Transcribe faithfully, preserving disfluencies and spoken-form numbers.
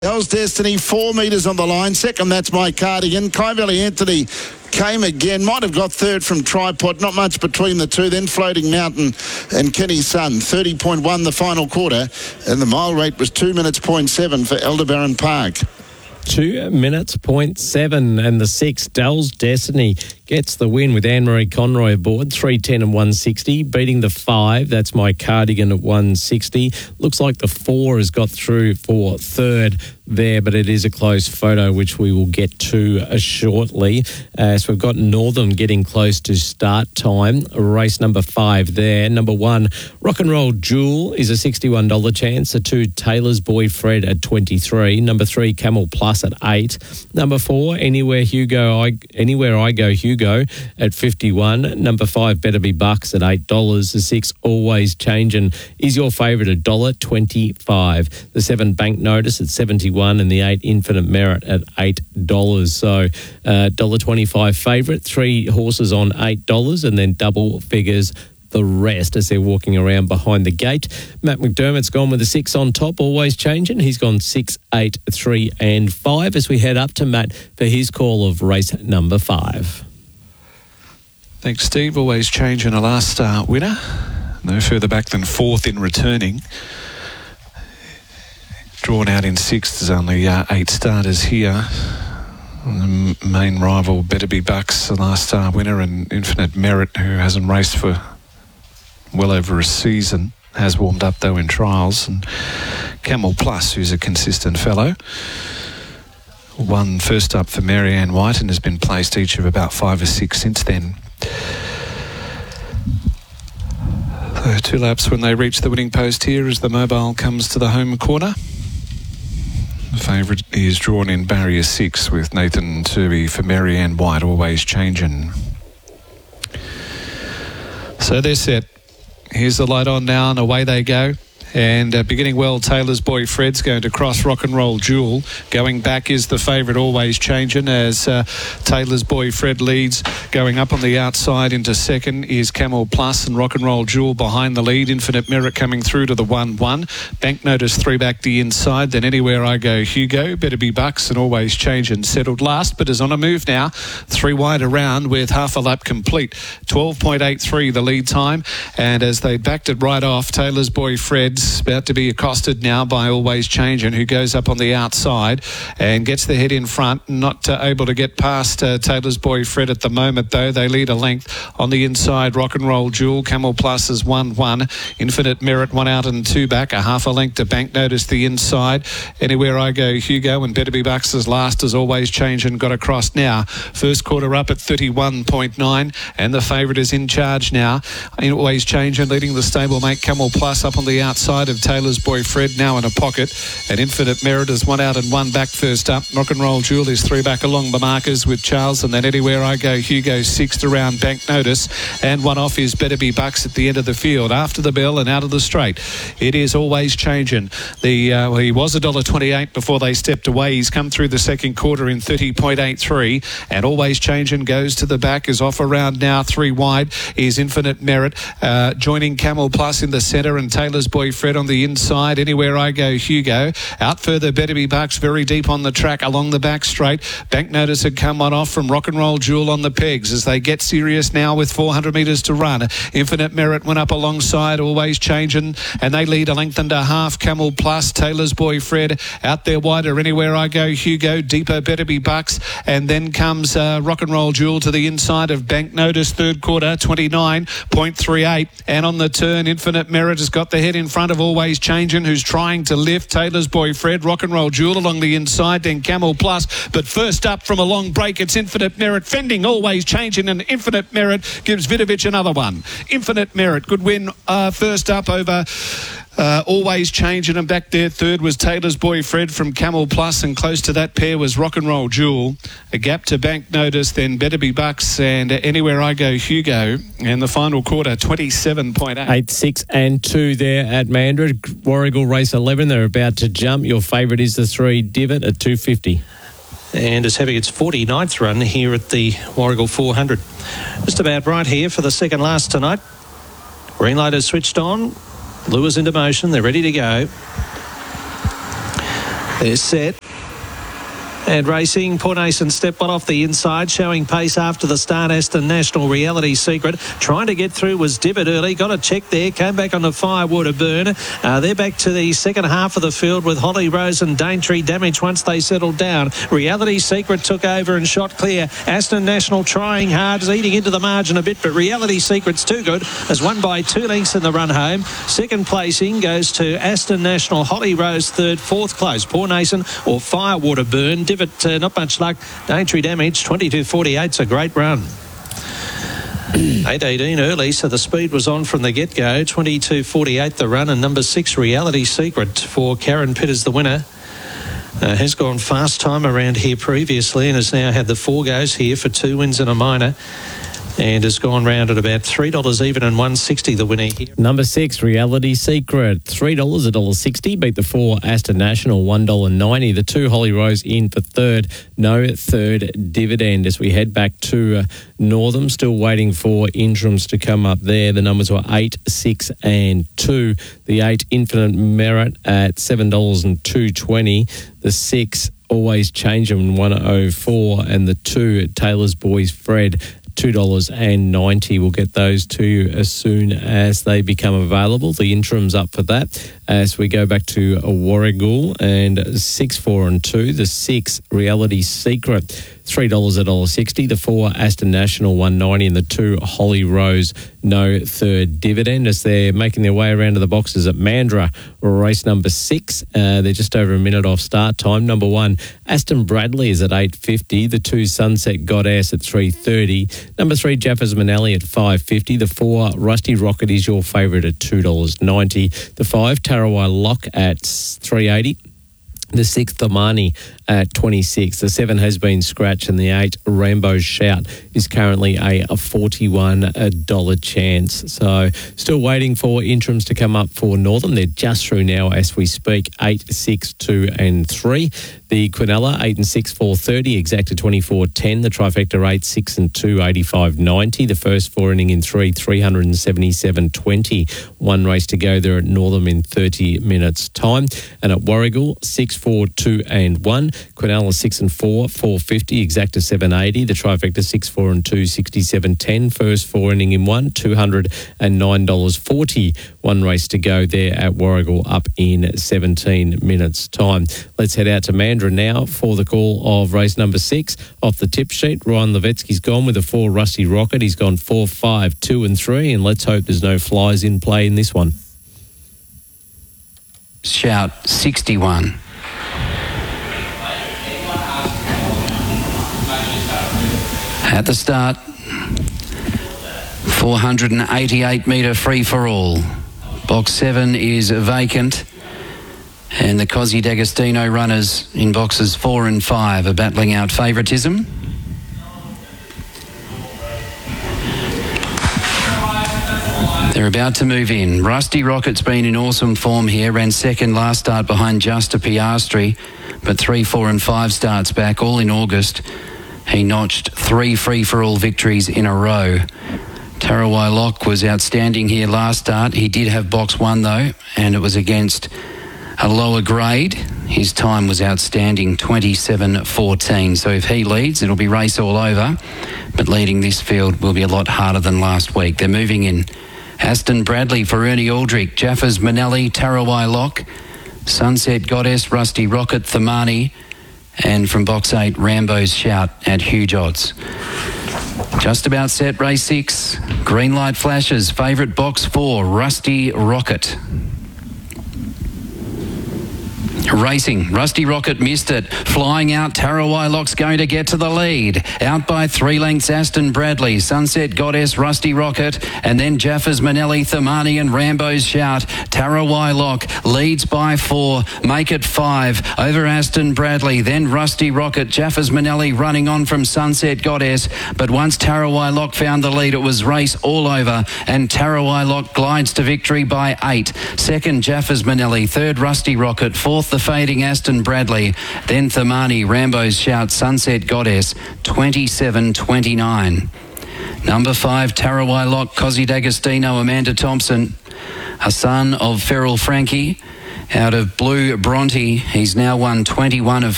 Hell's Destiny, four metres on the line. Second, that's My Cardigan. Kai Valley Anthony came again. Might have got third from Tripod. Not much between the two. Then Floating Mountain and Kenny's Son. thirty point one the final quarter. And the mile rate was two minutes point seven for Aldebaran Park. Two minutes point seven, and the six, Hell's Destiny, gets the win with Anne-Marie Conroy aboard, three ten and one sixty, beating the five. That's My Cardigan at one sixty. Looks like the four has got through for third there, but it is a close photo, which we will get to uh, shortly. Uh, so we've got Northern getting close to start time. Race number five there. Number one, Rock and Roll Jewel is a sixty-one dollars chance. The two, Taylor's Boy Fred at twenty-three. Number three, Camel Plus at eight. Number four, Anywhere Hugo, I, Anywhere I Go Hugo at fifty-one. Number five, Better Be Bucks at eight dollars. The six, Always Changin' is your favourite at one dollar twenty-five. The seven, Bank Notice at seventy-one. And the eight, Infinite Merit at eight dollars. So uh, one dollar twenty-five favourite, three horses on eight dollars, and then double figures the rest as they're walking around behind the gate. Matt McDermott's gone with a six on top, Always Changing. He's gone six, eight, three and five as we head up to Matt for his call of race number five. Thanks, Steve. Always Changing, a last start winner. No further back than fourth in returning. Drawn out in sixth, there's only uh, eight starters here. The main rival, Better Be Bucks, the last star winner, and Infinite Merit, who hasn't raced for well over a season, has warmed up though in trials, and Camel Plus, who's a consistent fellow. One first up for Marianne White and has been placed each of about five or six since then. So two laps when they reach the winning post here as the mobile comes to the home corner. The favourite is drawn in barrier six with Nathan Turby for Marianne White, Always Changing. So they're set. Here's the light on now and away they go. And uh, beginning well, Taylor's Boy Fred's going to cross Rock and Roll Jewel. Going back is the favourite, Always Changing, as uh, Taylor's Boy Fred leads. Going up on the outside into second is Camel Plus and Rock and Roll Jewel behind the lead. Infinite Merit coming through to the one one. Bank Notice three back the inside. Then Anywhere I Go Hugo, Better Be Bucks and Always Changing settled last, but is on a move now. Three wide around with half a lap complete. twelve point eight three the lead time. And as they backed it right off, Taylor's Boy Fred about to be accosted now by Always Changing, who goes up on the outside and gets the head in front. Not uh, able to get past uh, Taylor's Boy Fred at the moment, though. They lead a length on the inside. Rock and Roll Jewel, Camel Plus is one one. Infinite Merit one out and two back. A half a length to Bank Notice the inside. Anywhere I Go Hugo and Better Be Bucks is last as Always Changing got across now. First quarter up at thirty-one point nine, and the favourite is in charge now. Always Changing leading the stablemate Camel Plus up on the outside of Taylor's Boy Fred, now in a pocket, and Infinite Merit is one out and one back first up. Rock and Roll Jewel is three back along the markers with Charles, and then Anywhere I Go Hugo sixth around Bank Notice, and one off is Better Be Bucks at the end of the field. After the bell and out of the straight, it is Always Changing. The uh, well, he was one dollar twenty-eight before they stepped away. He's come through the second quarter in thirty point eight three, and Always Changing goes to the back, is off around now. Three wide is Infinite Merit, uh, joining Camel Plus in the centre, and Taylor's Boy Fred on the inside. Anywhere I Go Hugo out further. Better Be Bucks very deep on the track along the back straight. Bank Notice had come on off from Rock and Roll Jewel on the pegs as they get serious now with four hundred metres to run. Infinite Merit went up alongside Always Changing, and they lead a length and a half. Camel Plus, Taylor's Boy Fred out there wider. Anywhere I Go Hugo, deeper Better Be Bucks, and then comes uh, Rock and Roll Jewel to the inside of Bank Notice. Third quarter twenty-nine point three eight, and on the turn Infinite Merit has got the head in front of Always Changing, who's trying to lift. Taylor's Boy Fred, Rock and Roll Jewel along the inside, then Camel Plus, but first up from a long break it's Infinite Merit fending Always Changing, and Infinite Merit gives Vidovic another one. Infinite Merit, good win uh, first up over Uh, Always Changing, and back there third was Taylor's Boy Fred from Camel Plus, and close to that pair was Rock and Roll Jewel. A gap to Bank Notice, then Better Be Bucks and Anywhere I Go Hugo, and the final quarter twenty-seven point eight. eight, six and two there at Mandurah. Warragul race eleven, they're about to jump. Your favourite is the three Divot at two fifty. And is having its forty-ninth run here at the Warragul four hundred. Just about right here for the second last tonight. Green light is switched on. Lures into motion. They're ready to go. They're set. And racing, Port Nason step one off the inside, showing pace after the start. Aston National Reality Secret trying to get through was Divot early, got a check there, came back on the Firewater Burn. Uh, they're back to the second half of the field with Holly Rose and Daintree Damage once they settled down. Reality Secret took over and shot clear. Aston National trying hard, eating into the margin a bit, but Reality Secret's too good, has won by two lengths in the run home. Second placing goes to Aston National, Holly Rose third, fourth close Port Nason or Firewater Burn. Divot, uh, not much luck. Daintree Damage, twenty-two forty-eight's a great run. eight eighteen early, so the speed was on from the get-go. twenty-two forty-eight the run, and number six, Reality Secret for Karen Pitters, the winner. Uh, has gone fast time around here previously and has now had the four goes here for two wins and a minor. And has gone round at about three dollars even and one sixty the winner here. Number six, Reality Secret, three dollars, one dollar sixty. Beat the four, Aston National, one dollar ninety. The two, Holly Rose, in for third. No third dividend as we head back to uh, Northam. Still waiting for interims to come up there. The numbers were eight, six and two. The eight, Infinite Merit, at seven dollars and two twenty. The six, Always Change Them, one oh four. And the two, Taylor's Boys Fred, two dollars ninety. We'll get those to you as soon as they become available. The interim's up for that as we go back to Warragul, and six, four and two. The six, Reality Secret, three dollars, one dollar sixty. The four, Aston National, one ninety. And the two, Holly Rose, no third dividend as they're making their way around to the boxes at Mandurah, race number six. Uh, they're just over a minute off start time. Number one, Aston Bradley is at eight fifty. The two, Sunset Goddess, at three thirty. Number three, Jaffers Manelli at five fifty. The four, Rusty Rocket is your favourite at two dollars ninety. The five, Tarawai Lock at three eighty. The sixth, Thumani, at twenty-six. The seven has been scratched, and the eight, Rambo's Shout, is currently a, a forty-one dollars chance. So still waiting for interims to come up for Northern. They're just through now as we speak. Eight, six, two and three. The Quinella, eight and six, four thirty, exacta twenty-four ten. The trifecta, eight, six and two, eighty-five ninety. The first four inning in three, three seventy-seven twenty. One race to go there at Northam in thirty minutes time. And at Warragul, six, four, two and one. Quinella, six and four, four fifty, exacta seven eighty. The trifecta, six, four and two, sixty-seven ten. First four inning in one, two hundred nine dollars forty. One race to go there at Warragul, up in seventeen minutes time. Let's head out to Mandurah now for the call of race number six. Off the tip sheet, Ryan Levetsky's gone with a four, Rusty Rocket. He's gone four, five, two and three, and let's hope there's no flies in play in this one. Shout, sixty-one. At the start, four hundred eighty-eight metre free for all. Box seven is vacant, and the Cosy D'Agostino runners in boxes four and five are battling out favouritism. They're about to move in. Rusty Rocket's been in awesome form here, ran second last start behind Justa Piastri, but three, four and five starts back, all in August. He notched three free-for-all victories in a row. Tarawai Lock was outstanding here last start. He did have box one, though, and it was against a lower grade. His time was outstanding, twenty-seven fourteen. So if he leads, it'll be race all over. But leading this field will be a lot harder than last week. They're moving in. Aston Bradley for Ernie Aldrich, Jaffers Manelli, Tarawai Lock, Sunset Goddess, Rusty Rocket, Thumani, and from box eight, Rambo's Shout at huge odds. Just about set, race six. Green light flashes. Favourite box four, Rusty Rocket. Racing. Rusty Rocket missed it. Flying out, Tarawai Lock's going to get to the lead. Out by three lengths, Aston Bradley, Sunset Goddess, Rusty Rocket, and then Jaffers Manelli, Thumani and Rambo's Shout. Tarawai Lock leads by four. Make it five. Over Aston Bradley, then Rusty Rocket. Jaffers Manelli running on from Sunset Goddess. But once Tarawai Lock found the lead, it was race all over, and Tarawai Lock glides to victory by eight. Second, Jaffers Manelli. Third, Rusty Rocket. Fourth, the fading Aston Bradley, then Thumani, Rambo's Shout, Sunset Goddess, twenty-seven twenty-nine. Number five, Tarawai Lock, Cosy D'Agostino, Amanda Thompson, a son of Feral Frankie, Out of Blue Bronte, he's now won twenty-one of